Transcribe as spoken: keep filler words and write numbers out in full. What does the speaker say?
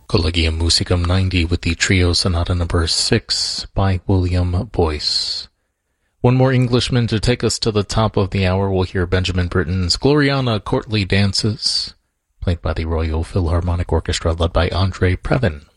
Collegium Musicum ninety with the Trio Sonata number six by William Boyce. One more Englishman to take us to the top of the hour. We'll hear Benjamin Britten's Gloriana Courtly Dances, played by the Royal Philharmonic Orchestra led by Andre Previn.